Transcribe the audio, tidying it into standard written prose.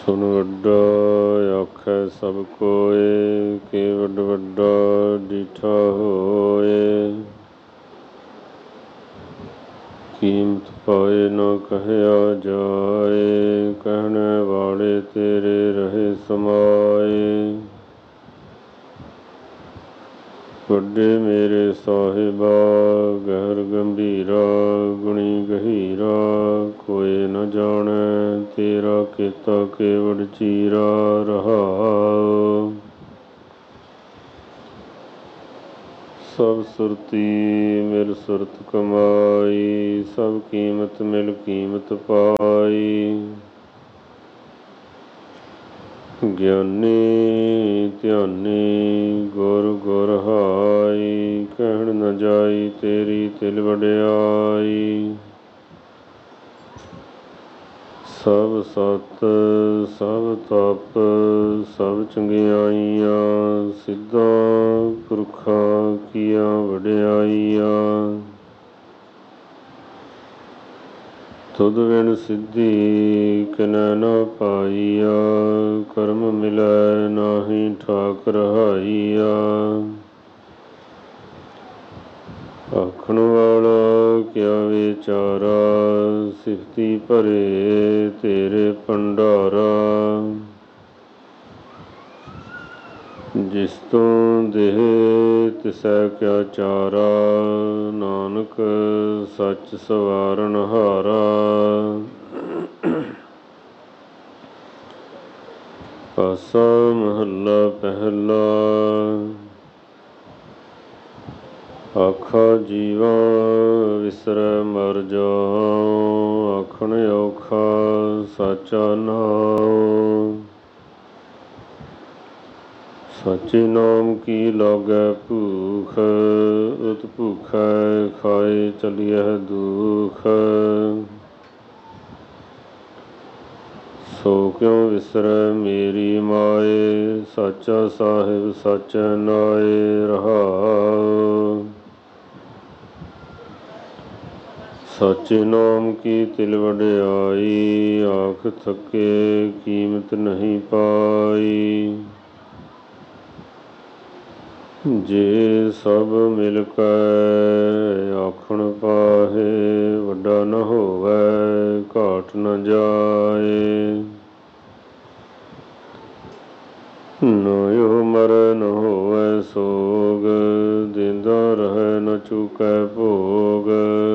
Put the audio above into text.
ਸੁਨ ਵੱਡਾ ਆਖੈ ਸਭ ਕੋਇ, ਕਿ ਵੱਡ ਵੱਡਾ ਡੀਠਾ ਹੋਏ। ਕੀਮਤ ਪਾਏ ਨਾ ਕਹਿਆ ਜਾਏ, ਕਹਿਣ ਵਾਲੇ ਤੇਰੇ ਰਹੇ ਸਮਾਏ। ਵੱਡੇ ਮੇਰੇ ਸਾਹਿਬਾ ਗਹਿਰ ਗੰਭੀਰਾ, ਗੁਣੀ ਗਹੀਰਾ, ਕੋਇ ਨ ਜਾਣੈ ਤੇਰਾ ਕੀਤਾ ਕੇਵਡ ਚੀਰਾ। ਰਹਾਉ ਸਭ ਸੁਰਤੀ ਮਿਲ ਸੁਰਤ ਕਮਾਈ, ਸਭ ਕੀਮਤ ਮਿਲ ਕੀਮਤ ਪਾਈ। ਗਿਆਨੀ ਧਿਆਨੀ ਗੁਰ ਗੁਰ ਹਾਈ, ਕਹਿਣ ਨ ਜਾਈ ਤੇਰੀ ਤਿਲ ਵਡਿਆਈ। ਸਭ ਸਤ ਸਭ ਤਪ ਸਭ ਚੰਗਿਆਈਆਂ, ਸਿੱਧਾਂ ਪੁਰਖਾਂ ਕੀਆਂ ਵਡਿਆਈਆਂ। ਤੁਧ ਬਿਨ ਸਿੱਧੀ ਕਿਨੈ ਨ ਪਾਈਆ, ਕਰਮ ਮਿਲੈ ਨਾਹੀ ਠਾਕ ਰਹਾਈਆ। ਆਖਣ ਵਾਲਾ ਕਿਆ ਵਿਚਾਰਾ, ਸਿਫਤੀ ਭਰੇ ਤੇਰੇ ਭੰਡਾਰਾ। ਜਿਸ ਤੋਂ ਦੇਹ ਤਿਸੈ ਕਿਆ ਚਾਰਾ, ਨਾਨਕ ਸੱਚ ਸਵਾਰਨ ਹਾਰਾ। ਆਸਾ ਮਹੱਲਾ ਪਹਿਲਾ। ਆਖਾ ਜੀਵਾ ਵਿਸਰੈ ਮਰ ਜਾਉ, ਆਖਣ ਔਖਾ ਸਾਚਾ ਨਾਉ। ਸਾਚੇ ਨਾਮ ਕੀ ਲਾਗੈ ਭੂਖ, ਉਤ ਭੂਖੈ ਖਾਏ ਚਲੀਐ ਦੂਖ। ਸੋ ਕਿਉ ਵਿਸਰੈ ਮੇਰੀ ਮਾਏ, ਸਾਚਾ ਸਾਹਿਬ ਸਾਚੈ ਨਾਏ। ਰਹਾਉ ਸਾਚੇ ਨਾਮ ਕੀ ਤਿਲ ਵਡਿਆਈ, ਆਖ ਥਕੇ ਕੀਮਤ ਨਹੀਂ ਪਾਈ। ਜੇ ਸਭ ਮਿਲ ਕੈ ਆਖਣ ਪਾਹੇ, ਵੱਡਾ ਨ ਹੋਵੈ ਘਾਟ ਨ ਜਾਏ। ਨਾਇਓ ਮਰੈ ਨ ਹੋਵੈ ਸੋਗ, ਦੇਂਦਾ ਰਹੈ ਨ ਚੂਕੈ ਭੋਗ।